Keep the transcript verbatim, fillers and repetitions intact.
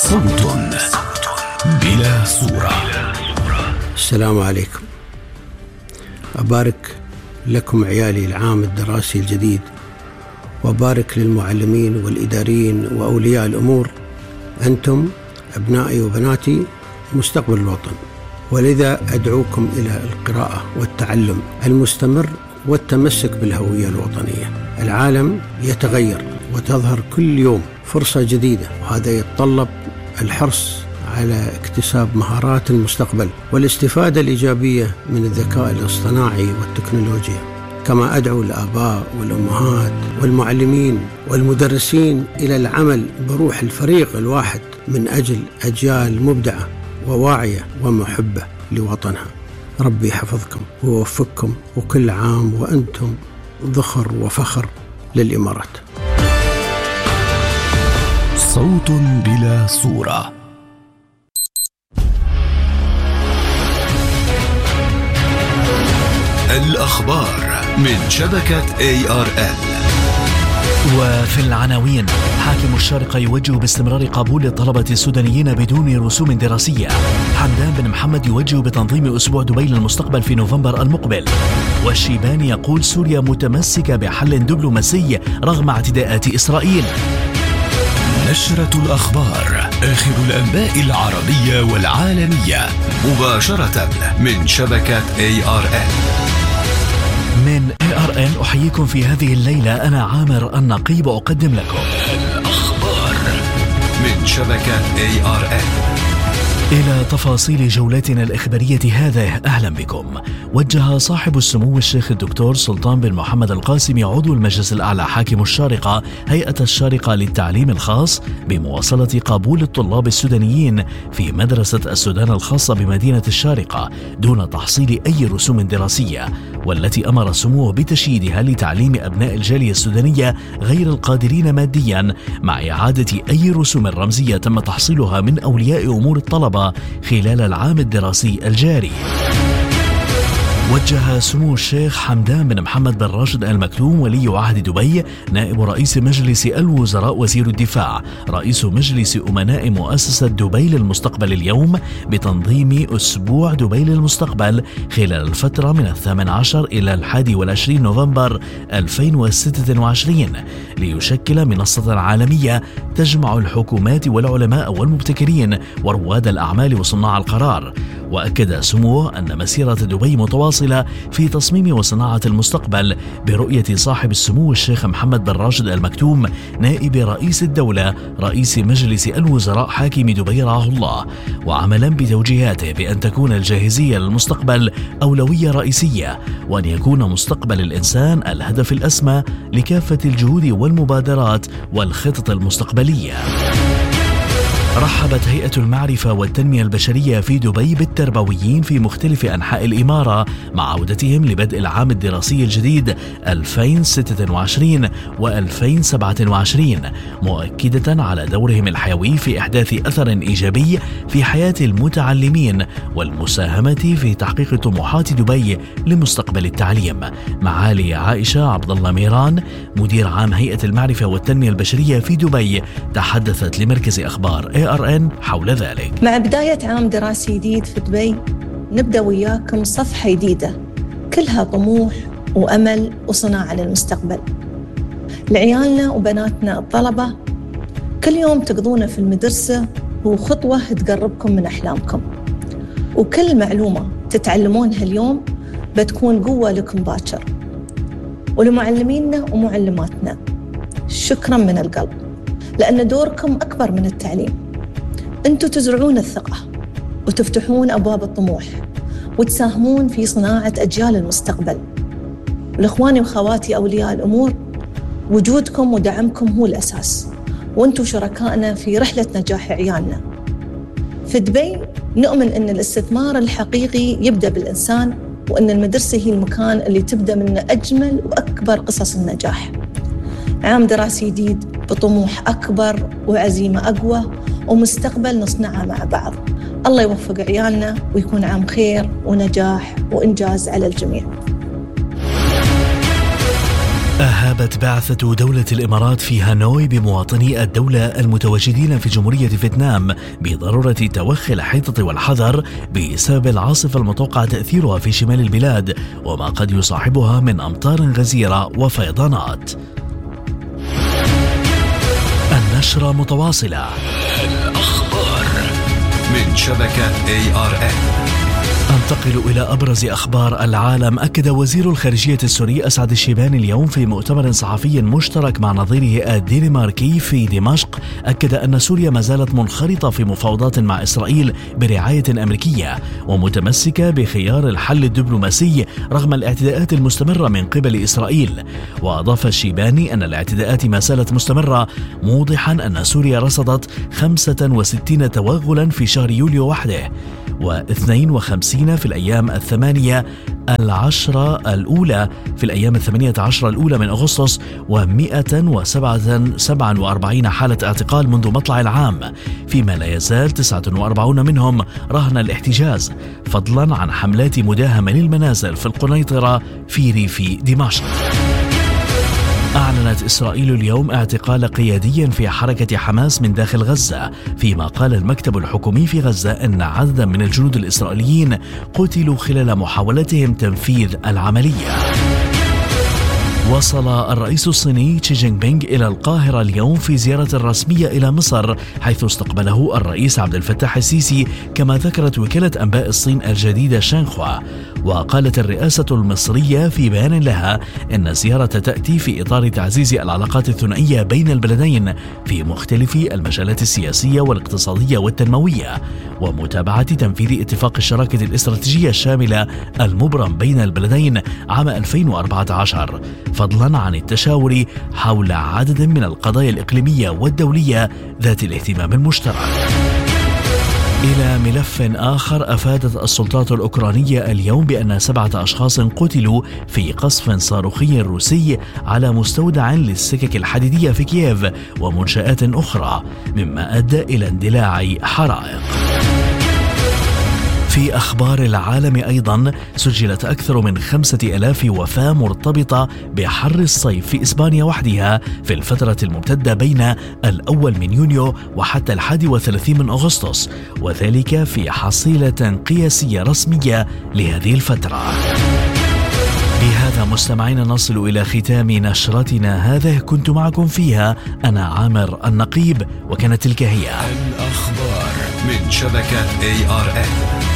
صوت بلا صورة. السلام عليكم. أبارك لكم عيالي العام الدراسي الجديد، وأبارك للمعلمين والإداريين وأولياء الأمور. أنتم أبنائي وبناتي مستقبل الوطن، ولذا أدعوكم إلى القراءة والتعلم المستمر والتمسك بالهوية الوطنية. العالم يتغير وتظهر كل يوم فرصة جديدة، وهذا يتطلب الحرص على اكتساب مهارات المستقبل والاستفادة الإيجابية من الذكاء الاصطناعي والتكنولوجيا. كما أدعو الآباء والأمهات والمعلمين والمدرسين إلى العمل بروح الفريق الواحد من أجل أجيال مبدعة وواعية ومحبة لوطنها. ربي يحفظكم ويوفقكم، وكل عام وأنتم ذخر وفخر للإمارات. صوت بلا صورة. الأخبار من شبكة إيه آر إل. وفي العناوين: حاكم الشارقة يوجه باستمرار قبول الطلبة السودانيين بدون رسوم دراسية. حمدان بن محمد يوجه بتنظيم أسبوع دبي للمستقبل في نوفمبر المقبل. والشيباني يقول سوريا متمسكة بحل دبلوماسي رغم اعتداءات إسرائيل. نشرة الأخبار، آخر الأنباء العربية والعالمية، مباشرة من شبكة إيه آر إل. من إيه آر إل أحييكم في هذه الليلة. أنا عامر النقيب أقدم لكم الأخبار من شبكة إيه آر إل. إلى تفاصيل جولتنا الإخبارية هذه، أهلا بكم. وجه صاحب السمو الشيخ الدكتور سلطان بن محمد القاسمي عضو المجلس الأعلى حاكم الشارقة هيئة الشارقة للتعليم الخاص بمواصلة قبول الطلاب السودانيين في مدرسة السودان الخاصة بمدينة الشارقة دون تحصيل أي رسوم دراسية، والتي أمر سموه بتشييدها لتعليم أبناء الجالية السودانية غير القادرين ماديا، مع إعادة أي رسوم رمزية تم تحصيلها من أولياء أمور الطلبة خلال العام الدراسي الجاري. وجه سمو الشيخ حمدان بن محمد بن راشد آل مكتوم ولي عهد دبي، نائب رئيس مجلس الوزراء وزير الدفاع، رئيس مجلس أمناء مؤسسة دبي للمستقبل اليوم بتنظيم أسبوع دبي للمستقبل خلال الفترة من الثامن عشر إلى الحادي والعشرين نوفمبر ألفين وستة وعشرين، ليشكل منصة عالمية تجمع الحكومات والعلماء والمبتكرين ورواد الأعمال وصناع القرار. وأكد سموه أن مسيرة دبي متواصلة في تصميم وصناعة المستقبل برؤية صاحب السمو الشيخ محمد بن راشد آل مكتوم نائب رئيس الدولة رئيس مجلس الوزراء حاكم دبي رعاه الله، وعملا بتوجيهاته بأن تكون الجاهزية للمستقبل أولوية رئيسية، وأن يكون مستقبل الإنسان الهدف الأسمى لكافة الجهود والمبادرات والخطط المستقبلية. رحبت هيئة المعرفة والتنمية البشرية في دبي بالتربويين في مختلف أنحاء الإمارة مع عودتهم لبدء العام الدراسي الجديد ألفين وستة وعشرين وألفين وسبعة وعشرين، مؤكدة على دورهم الحيوي في إحداث أثر إيجابي في حياة المتعلمين والمساهمة في تحقيق طموحات دبي لمستقبل التعليم. معالي عائشة عبد الله ميران مدير عام هيئة المعرفة والتنمية البشرية في دبي تحدثت لمركز أخبار إيه آر إن حول ذلك. مع بداية عام دراسي جديد في دبي نبدأ وياكم صفحة جديدة كلها طموح وأمل وصناعة للمستقبل لعيالنا وبناتنا الطلبة. كل يوم تقضونه في المدرسة هو خطوة تقربكم من أحلامكم، وكل معلومة تتعلمونها اليوم بتكون قوة لكم باكر. ولمعلمينا ومعلماتنا شكرا من القلب، لأن دوركم أكبر من التعليم. أنتوا تزرعون الثقة وتفتحون أبواب الطموح وتساهمون في صناعة أجيال المستقبل. لإخواني وخواتي أولياء الأمور، وجودكم ودعمكم هو الأساس، وأنتوا شركائنا في رحلة نجاح عيالنا. في دبي نؤمن أن الاستثمار الحقيقي يبدأ بالإنسان، وأن المدرسة هي المكان اللي تبدأ منه أجمل وأكبر قصص النجاح. عام دراسي جديد بطموح أكبر وعزيمة أقوى ومستقبل نصنعها مع بعض. الله يوفق عيالنا ويكون عام خير ونجاح وإنجاز على الجميع. أهابت بعثة دولة الإمارات في هانوي بمواطني الدولة المتواجدين في جمهورية فيتنام بضرورة توخي الحيطة والحذر بسبب العاصفة المتوقع تأثيرها في شمال البلاد وما قد يصاحبها من أمطار غزيرة وفيضانات. النشرة متواصلة. الأخبار من شبكة إيه آر إن. أنتقل إلى أبرز أخبار العالم. أكد وزير الخارجية السوري أسعد الشيباني اليوم في مؤتمر صحفي مشترك مع نظيره الدنماركي في دمشق، أكد أن سوريا ما زالت منخرطة في مفاوضات مع إسرائيل برعاية أمريكية ومتمسكة بخيار الحل الدبلوماسي رغم الاعتداءات المستمرة من قبل إسرائيل. وأضاف الشيباني أن الاعتداءات ما زالت مستمرة، موضحا أن سوريا رصدت خمسة وستين توغلا في شهر يوليو وحده واثنين وخمسين في الأيام الثمانية العشرة الأولى في الأيام الثمانية عشر الأولى من أغسطس، ومئة وسبعة وأربعين حالة اعتقال منذ مطلع العام، فيما لا يزال تسعة وأربعين منهم رهن الاحتجاز، فضلا عن حملات مداهمة للمنازل في القنيطرة في ريف دمشق. أعلنت إسرائيل اليوم اعتقال قيادي في حركة حماس من داخل غزة، فيما قال المكتب الحكومي في غزة أن عددا من الجنود الإسرائيليين قتلوا خلال محاولتهم تنفيذ العملية. وصل الرئيس الصيني شي جين بينغ إلى القاهرة اليوم في زيارة رسمية إلى مصر، حيث استقبله الرئيس عبد الفتاح السيسي، كما ذكرت وكالة أنباء الصين الجديدة شانخوا. وقالت الرئاسة المصرية في بيان لها أن الزيارة تأتي في إطار تعزيز العلاقات الثنائية بين البلدين في مختلف المجالات السياسية والاقتصادية والتنموية، ومتابعة تنفيذ اتفاق الشراكة الاستراتيجية الشاملة المبرم بين البلدين عام ألفين وأربعة عشر، فضلا عن التشاور حول عدد من القضايا الإقليمية والدولية ذات الاهتمام المشترك. إلى ملف آخر، أفادت السلطات الأوكرانية اليوم بأن سبعة أشخاص قتلوا في قصف صاروخي روسي على مستودع للسكك الحديدية في كييف ومنشآت أخرى، مما أدى إلى اندلاع حرائق. في أخبار العالم أيضا، سجلت أكثر من خمسة آلاف وفاة مرتبطة بحر الصيف في إسبانيا وحدها في الفترة الممتدة بين الأول من يونيو وحتى الحادي والثلاثين من أغسطس، وذلك في حصيلة قياسية رسمية لهذه الفترة. بهذا مستمعين نصل إلى ختام نشرتنا هذه، كنت معكم فيها أنا عامر النقيب، وكانت تلك هي الأخبار من شبكة إيه آر إن.